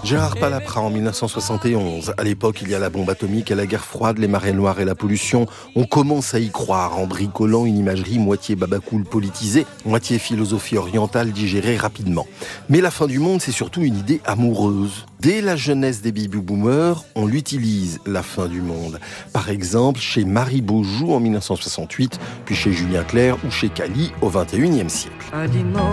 Gérard Palapra en 1971. À l'époque, il y a la bombe atomique et la guerre froide, les marées noires et la pollution. On commence à y croire en bricolant une imagerie moitié babacool politisée, moitié philosophie orientale digérée rapidement. Mais la fin du monde, c'est surtout une idée amoureuse. Dès la jeunesse des baby-boomers, on l'utilise, la fin du monde. Par exemple, chez Marie Beaujoux en 1968, puis chez Julien Clerc ou chez Cali au XXIe siècle.